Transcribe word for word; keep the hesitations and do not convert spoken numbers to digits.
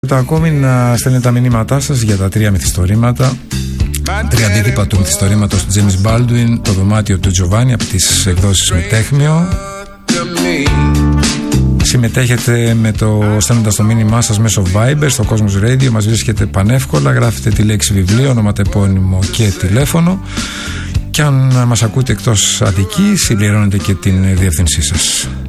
Ακόμη να στέλνετε τα μηνύματά σας για τα τρία μυθιστορήματα. Τρία αντίτυπα του μυθιστορήματος του James Baldwin, το δωμάτιο του Τζοβάνι από τις εκδόσεις Μετέχμιο. Συμμετέχετε με το, στέλνοντας το μήνυμά σας μέσω Viber στο Cosmos Radio. Μας βρίσκεται πανεύκολα. Γράφετε τη λέξη βιβλίο, ονοματεπώνυμο και τηλέφωνο. Και αν μας ακούτε εκτός Αττικής, συμπληρώνετε και την διεύθυνσή σας.